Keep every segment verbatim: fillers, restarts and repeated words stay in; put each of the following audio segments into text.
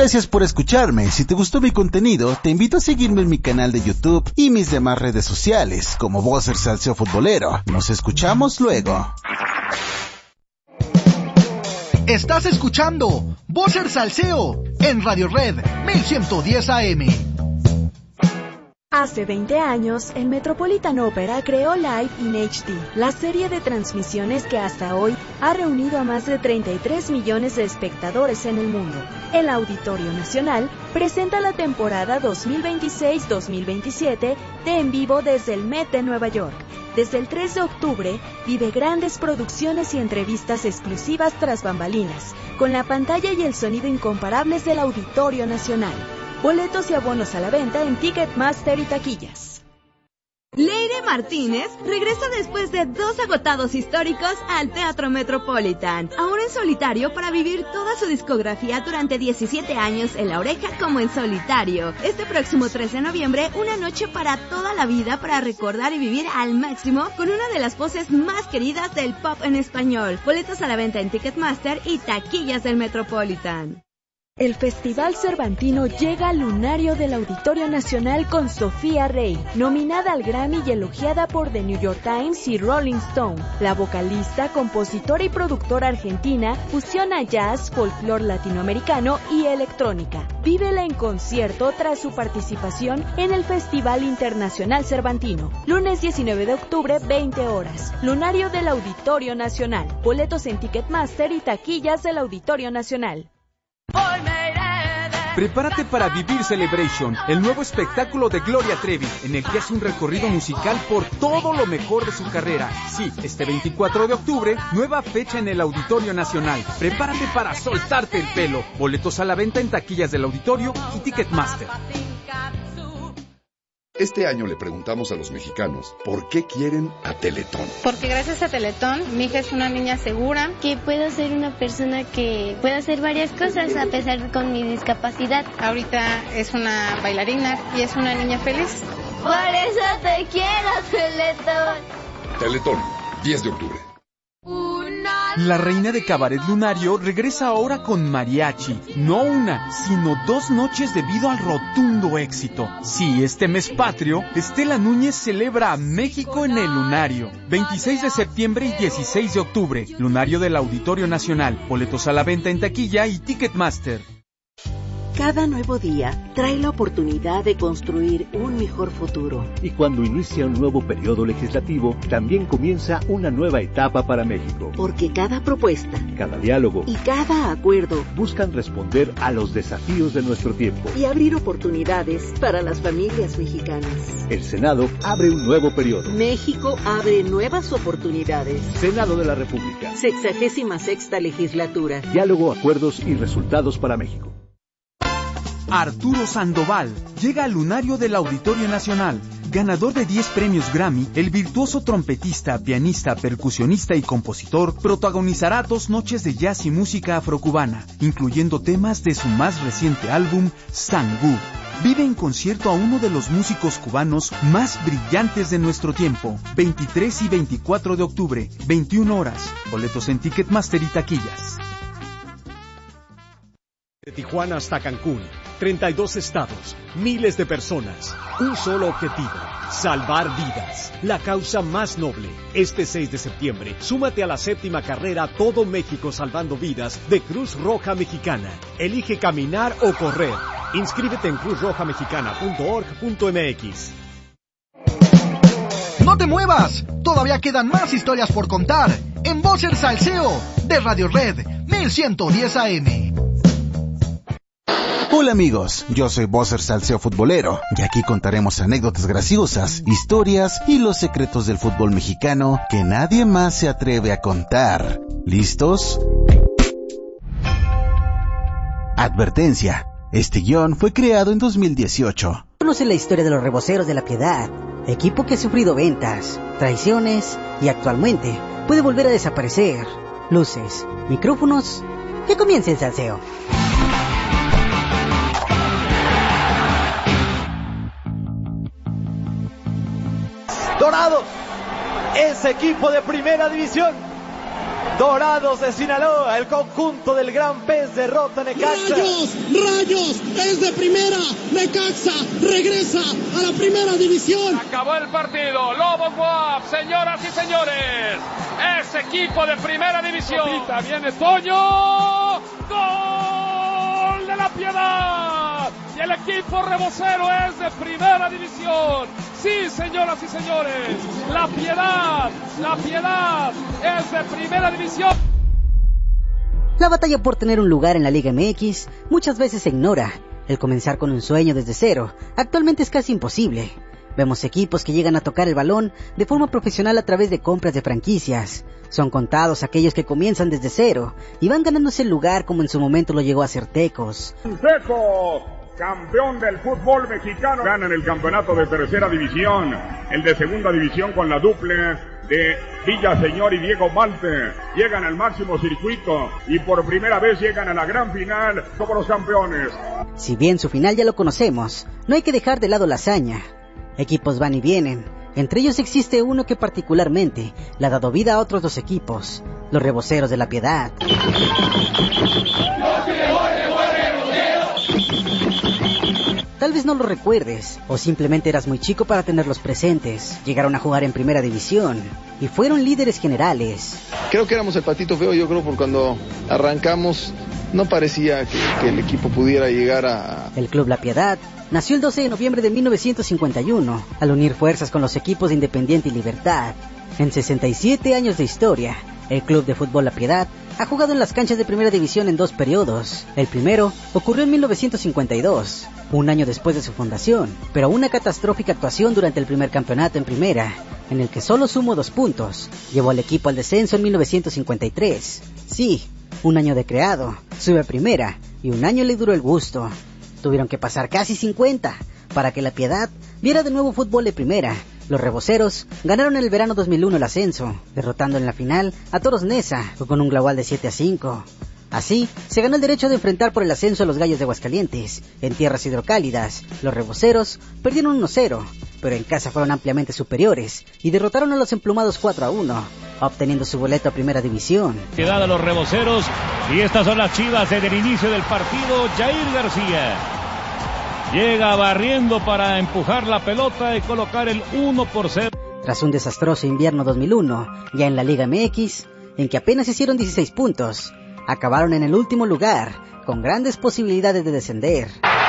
Gracias por escucharme. Si te gustó mi contenido, te invito a seguirme en mi canal de YouTube y mis demás redes sociales, como Bosser Salseo Futbolero. Nos escuchamos luego. Estás escuchando Bosser Salseo en Radio Red mil ciento diez A M. Hace veinte años, el Metropolitan Opera creó Live in H D, la serie de transmisiones que hasta hoy ha reunido a más de treinta y tres millones de espectadores en el mundo. El Auditorio Nacional presenta la temporada dos mil veintiséis dos mil veintisiete de En Vivo desde el Met de Nueva York. Desde el tres de octubre, vive grandes producciones y entrevistas exclusivas tras bambalinas, con la pantalla y el sonido incomparables del Auditorio Nacional. Boletos y abonos a la venta en Ticketmaster y taquillas. Leire Martínez regresa después de dos agotados históricos al Teatro Metropolitan, ahora en solitario para vivir toda su discografía durante diecisiete años en La Oreja como en solitario. Este próximo tres de noviembre, una noche para toda la vida para recordar y vivir al máximo con una de las voces más queridas del pop en español. Boletos a la venta en Ticketmaster y taquillas del Metropolitan. El Festival Cervantino llega al lunario del Auditorio Nacional con Sofía Rey, nominada al Grammy y elogiada por The New York Times y Rolling Stone. La vocalista, compositora y productora argentina fusiona jazz, folclore latinoamericano y electrónica. Vívela en concierto tras su participación en el Festival Internacional Cervantino. Lunes diecinueve de octubre, veinte horas. Lunario del Auditorio Nacional. Boletos en Ticketmaster y taquillas del Auditorio Nacional. Prepárate para vivir Celebration, el nuevo espectáculo de Gloria Trevi, en el que hace un recorrido musical por todo lo mejor de su carrera. Sí, este veinticuatro de octubre, nueva fecha en el Auditorio Nacional. Prepárate para soltarte el pelo. Boletos a la venta en taquillas del Auditorio y Ticketmaster. Este año le preguntamos a los mexicanos por qué quieren a Teletón. Porque gracias a Teletón, mi hija es una niña segura. Que puedo ser una persona que pueda hacer varias cosas a pesar de con mi discapacidad. Ahorita es una bailarina y es una niña feliz. Por eso te quiero, Teletón. Teletón, diez de octubre. La reina de Cabaret Lunario regresa ahora con mariachi. No una, sino dos noches debido al rotundo éxito. Sí, este mes patrio, Estela Núñez celebra a México en el Lunario. veintiséis de septiembre y dieciséis de octubre. Lunario del Auditorio Nacional. Boletos a la venta en taquilla y Ticketmaster. Cada nuevo día trae la oportunidad de construir un mejor futuro. Y cuando inicia un nuevo periodo legislativo, también comienza una nueva etapa para México. Porque cada propuesta, cada diálogo y cada acuerdo buscan responder a los desafíos de nuestro tiempo y abrir oportunidades para las familias mexicanas. El Senado abre un nuevo periodo. México abre nuevas oportunidades. Senado de la República. Sexagésima sexta legislatura. Diálogo, acuerdos y resultados para México. Arturo Sandoval llega al Lunario del Auditorio Nacional. Ganador de diez premios Grammy, el virtuoso trompetista, pianista, percusionista y compositor protagonizará dos noches de jazz y música afrocubana, incluyendo temas de su más reciente álbum, Sangú. Vive en concierto a uno de los músicos cubanos más brillantes de nuestro tiempo. veintitrés y veinticuatro de octubre, veintiuna horas. Boletos en Ticketmaster y taquillas. De Tijuana hasta Cancún, treinta y dos estados, miles de personas, un solo objetivo, salvar vidas, la causa más noble. Este seis de septiembre, súmate a la séptima carrera Todo México Salvando Vidas de Cruz Roja Mexicana. Elige caminar o correr. Inscríbete en cruz roja mexicana punto org punto m x. ¡No te muevas! Todavía quedan más historias por contar en Bosser Salseo de Radio Red mil ciento diez A M. Hola amigos, yo soy Bosser Salseo Futbolero y aquí contaremos anécdotas graciosas, historias y los secretos del fútbol mexicano que nadie más se atreve a contar. ¿Listos? Advertencia, este guión fue creado en dos mil dieciocho. Conoce la historia de los Reboceros de la Piedad, equipo que ha sufrido ventas, traiciones y actualmente puede volver a desaparecer. Luces, micrófonos, que comience el salseo. Dorados, ese equipo de primera división Dorados de Sinaloa, el conjunto del Gran Pez derrota a Necaxa. Rayos, Rayos, es de primera, Necaxa regresa a la primera división. Acabó el partido, Lobos B U A P, señoras y señores, es equipo de primera división. Ahorita viene Toño, gol de La Piedad, y el equipo rebocero es de primera división. Sí, señoras y señores, La Piedad, La Piedad es de primera división. La batalla por tener un lugar en la Liga M X muchas veces se ignora. El comenzar con un sueño desde cero actualmente es casi imposible. Vemos equipos que llegan a tocar el balón de forma profesional a través de compras de franquicias. Son contados aquellos que comienzan desde cero y van ganándose el lugar como en su momento lo llegó a hacer Tecos. Tecos, campeón del fútbol mexicano, ganan el campeonato de tercera división, el de segunda división con la dupla de Villaseñor y Diego Malte, llegan al máximo circuito y por primera vez llegan a la gran final como los campeones. Si bien su final ya lo conocemos, no hay que dejar de lado la hazaña. Equipos van y vienen, entre ellos existe uno que particularmente le ha dado vida a otros dos equipos, los Reboceros de La Piedad. Tal vez no lo recuerdes, o simplemente eras muy chico para tenerlos presentes. Llegaron a jugar en primera división y fueron líderes generales. Creo que éramos el patito feo, yo creo, por cuando arrancamos no parecía que, que el equipo pudiera llegar a... El Club La Piedad nació el doce de noviembre de mil novecientos cincuenta y uno, al unir fuerzas con los equipos de Independiente y Libertad. En sesenta y siete años de historia, el Club de Fútbol La Piedad ha jugado en las canchas de primera división en dos periodos. El primero ocurrió en mil novecientos cincuenta y dos, un año después de su fundación, pero una catastrófica actuación durante el primer campeonato en primera, en el que solo sumó dos puntos, llevó al equipo al descenso en mil novecientos cincuenta y tres. Sí, un año de creado, sube a primera, y un año le duró el gusto. Tuvieron que pasar casi cincuenta para que La Piedad viera de nuevo fútbol de primera. Los Reboceros ganaron en el verano dos mil uno el ascenso, derrotando en la final a Toros Neza con un global de siete a cinco. Así, se ganó el derecho de enfrentar por el ascenso a los Gallos de Aguascalientes. En tierras hidrocálidas, los Reboceros perdieron uno cero, pero en casa fueron ampliamente superiores y derrotaron a los emplumados cuatro a uno, obteniendo su boleto a primera división. Quedada a los Reboceros, y estas son las Chivas desde el inicio del partido. Jair García llega barriendo para empujar la pelota y colocar el uno por cero. Tras un desastroso invierno dos mil uno, ya en la Liga M X, en que apenas hicieron dieciséis puntos, acabaron en el último lugar, con grandes posibilidades de descender.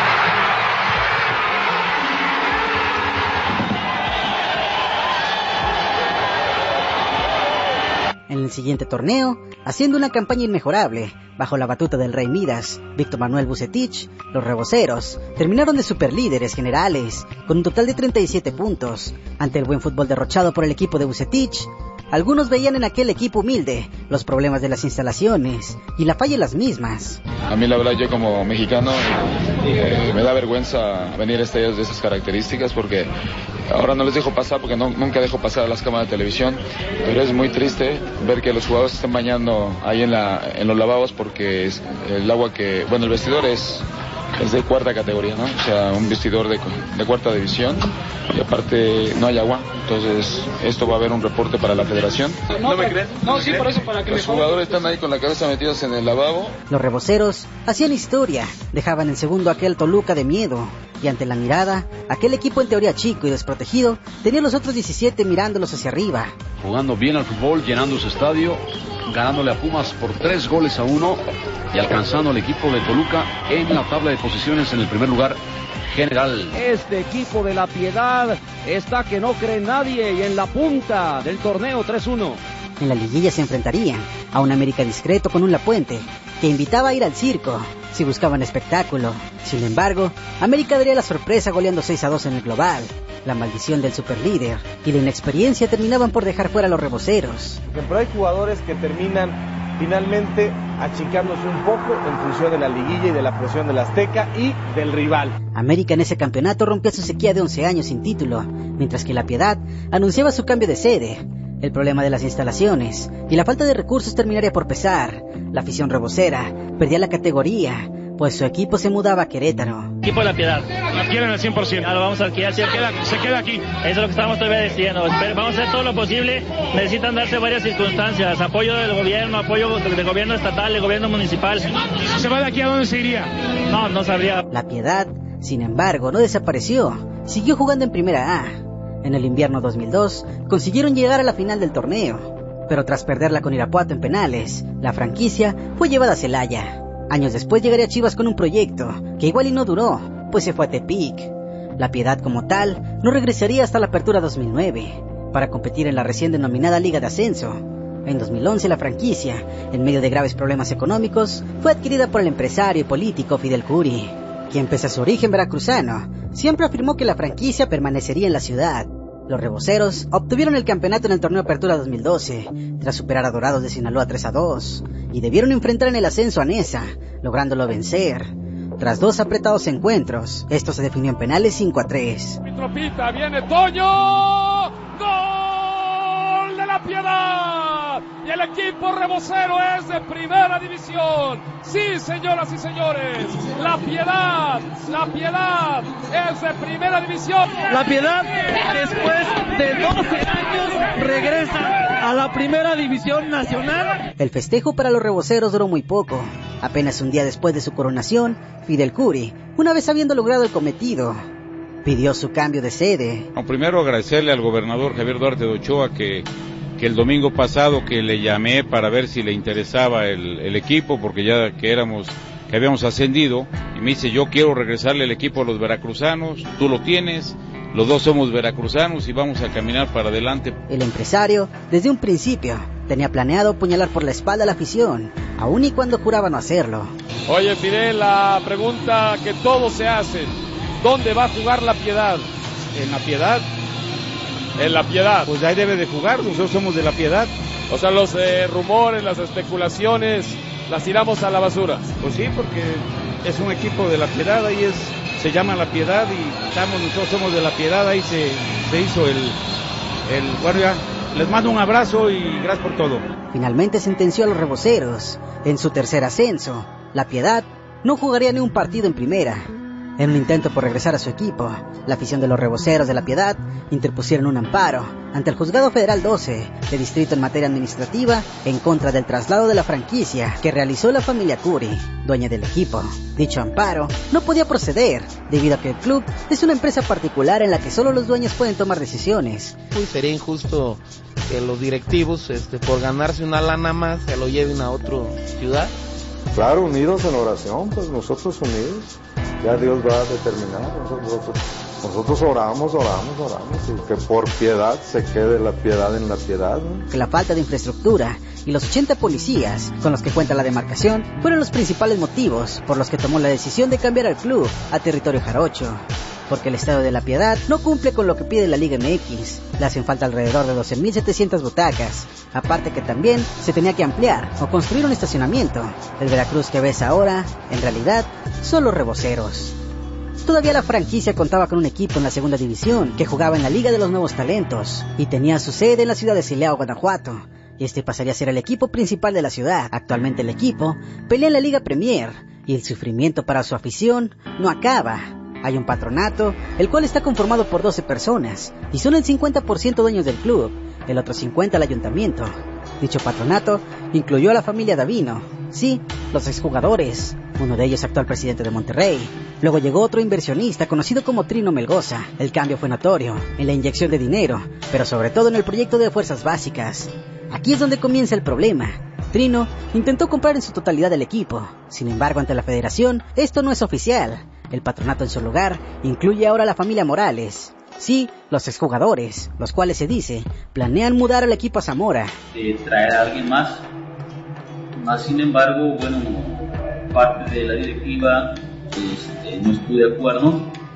En el siguiente torneo, haciendo una campaña inmejorable, bajo la batuta del Rey Midas, Víctor Manuel Vucetich, los Reboceros terminaron de superlíderes generales, con un total de treinta y siete puntos. Ante el buen fútbol derrochado por el equipo de Vucetich, algunos veían en aquel equipo humilde los problemas de las instalaciones y la falla en las mismas. A mí la verdad, yo como mexicano eh, me da vergüenza venir a estadios de esas características, porque ahora no les dejo pasar, porque no, nunca dejo pasar a las cámaras de televisión, pero es muy triste ver que los jugadores se estén bañando ahí en, la, en los lavabos, porque es el agua que, bueno, el vestidor es... es de cuarta categoría, ¿no? O sea, un vestidor de, de cuarta división, y aparte no hay agua. Entonces esto va a haber un reporte para la federación. ¿No, ¿No me crees? No, sí, por eso, para que los jugadores están ahí con la cabeza metidos en el lavabo. Los Reboceros hacían historia, dejaban en segundo a aquel Toluca de miedo, y ante la mirada, aquel equipo en teoría chico y desprotegido tenía los otros diecisiete mirándolos hacia arriba. Jugando bien al fútbol, llenando su estadio, ganándole a Pumas por tres goles a uno y alcanzando al equipo de Toluca en la tabla de posiciones en el primer lugar general. Este equipo de La Piedad está que no cree nadie, y en la punta del torneo tres uno. En la liguilla se enfrentarían a un América discreto con un Lapuente que invitaba a ir al circo si buscaban espectáculo. Sin embargo, América daría la sorpresa goleando seis a dos en el global. La maldición del superlíder y la inexperiencia terminaban por dejar fuera a los Reboceros. Pero hay jugadores que terminan finalmente achicándose un poco en función de la liguilla y de la presión del Azteca y del rival. América en ese campeonato rompía su sequía de once años sin título, mientras que La Piedad anunciaba su cambio de sede. El problema de las instalaciones y la falta de recursos terminaría por pesar. La afición rebocera perdía la categoría, pues su equipo se mudaba a Querétaro. Equipo de La Piedad. La quieren al cien por ciento. Ya lo vamos a alquilar. Se queda, se queda aquí. Eso es lo que estamos todavía diciendo. Vamos a hacer todo lo posible. Necesitan darse varias circunstancias. Apoyo del gobierno, apoyo del gobierno estatal, del gobierno municipal. ¿Se va de aquí a dónde se iría? No, no sabría. La Piedad, sin embargo, no desapareció. Siguió jugando en Primera A. En el invierno dos mil dos, consiguieron llegar a la final del torneo. Pero tras perderla con Irapuato en penales, la franquicia fue llevada a Celaya. Años después llegaría Chivas con un proyecto que igual y no duró, pues se fue a Tepic. La Piedad como tal no regresaría hasta la apertura dos mil nueve, para competir en la recién denominada Liga de Ascenso. En dos mil once la franquicia, en medio de graves problemas económicos, fue adquirida por el empresario y político Fidel Curi, quien pese a su origen veracruzano, siempre afirmó que la franquicia permanecería en la ciudad. Los reboceros obtuvieron el campeonato en el torneo Apertura dos mil doce, tras superar a Dorados de Sinaloa tres a dos, y debieron enfrentar en el ascenso a Nesa, lográndolo vencer. Tras dos apretados encuentros, esto se definió en penales cinco a tres. Tropita, viene Toño, gol de La Piedad, y el equipo rebocero es de primera división. Sí, señoras y señores, La Piedad, La Piedad es de primera división. La Piedad, después de doce años, regresa a la primera división nacional. El festejo para los reboceros duró muy poco. Apenas un día después de su coronación, Fidel Curi, una vez habiendo logrado el cometido, pidió su cambio de sede. No, primero agradecerle al gobernador Javier Duarte de Ochoa que, que el domingo pasado que le llamé para ver si le interesaba el, el equipo, porque ya que éramos, que habíamos ascendido, y me dice, yo quiero regresarle el equipo a los veracruzanos, tú lo tienes, los dos somos veracruzanos y vamos a caminar para adelante. El empresario, desde un principio, tenía planeado apuñalar por la espalda a la afición, aun y cuando juraba no hacerlo. Oye, Fidel, la pregunta que todos se hacen, ¿dónde va a jugar La Piedad? En La Piedad. En La Piedad. Pues ahí debe de jugar, nosotros somos de La Piedad. O sea, los eh, rumores, las especulaciones, las tiramos a la basura. Pues sí, porque es un equipo de La Piedad, ahí es, se llama La Piedad y estamos, nosotros somos de La Piedad, ahí se, se hizo el, el, bueno ya, les mando un abrazo y gracias por todo. Finalmente sentenció a los reboceros. En su tercer ascenso, La Piedad no jugaría ni un partido en primera. En un intento por regresar a su equipo, la afición de los reboceros de La Piedad interpusieron un amparo ante el Juzgado Federal doce de Distrito en materia administrativa en contra del traslado de la franquicia que realizó la familia Curi, dueña del equipo. Dicho amparo no podía proceder debido a que el club es una empresa particular en la que solo los dueños pueden tomar decisiones. Pues sería injusto que los directivos, este, por ganarse una lana más, se lo lleven a otra ciudad. Claro, unidos en oración, pues nosotros unidos. Ya Dios va a determinar, nosotros, nosotros oramos, oramos, oramos, y que por piedad se quede la piedad en la piedad, ¿no? Que la falta de infraestructura y los ochenta policías con los que cuenta la demarcación fueron los principales motivos por los que tomó la decisión de cambiar al club a territorio jarocho. Porque el Estadio de La Piedad no cumple con lo que pide la Liga M X. Le hacen falta alrededor de doce mil setecientas butacas. Aparte que también se tenía que ampliar o construir un estacionamiento. El Veracruz que ves ahora, en realidad, son los reboceros. Todavía la franquicia contaba con un equipo en la segunda división que jugaba en la Liga de los Nuevos Talentos y tenía su sede en la ciudad de Silao, Guanajuato. Y este pasaría a ser el equipo principal de la ciudad. Actualmente el equipo pelea en la Liga Premier y el sufrimiento para su afición no acaba. Hay un patronato, el cual está conformado por doce personas, y son el cincuenta por ciento dueños del club, el otro cincuenta por ciento el ayuntamiento. Dicho patronato incluyó a la familia Davino, sí, los exjugadores, uno de ellos actual presidente de Monterrey. Luego llegó otro inversionista conocido como Trino Melgoza. El cambio fue notorio en la inyección de dinero, pero sobre todo en el proyecto de fuerzas básicas. Aquí es donde comienza el problema. Trino intentó comprar en su totalidad el equipo, sin embargo ante la federación esto no es oficial. El patronato en su lugar incluye ahora a la familia Morales. Sí, los exjugadores, los cuales se dice planean mudar al equipo a Zamora. De traer a alguien más. Más sin embargo, bueno, parte de la directiva este, no estuvo de acuerdo.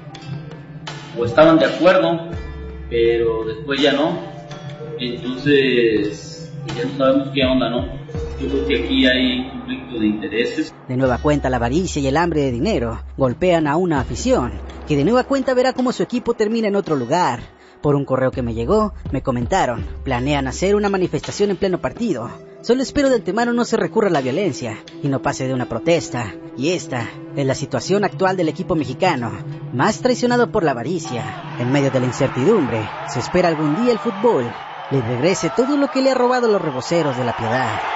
O estaban de acuerdo, pero después ya no. Entonces, ya no sabemos qué onda, ¿no? Yo creo que aquí hay conflicto de intereses. De nueva cuenta, la avaricia y el hambre de dinero golpean a una afición, que de nueva cuenta verá cómo su equipo termina en otro lugar. Por un correo que me llegó, me comentaron, planean hacer una manifestación en pleno partido. Solo espero de antemano no se recurra a la violencia y no pase de una protesta. Y esta es la situación actual del equipo mexicano, más traicionado por la avaricia. En medio de la incertidumbre, se espera algún día el fútbol le regrese todo lo que le ha robado los reboceros de La Piedad.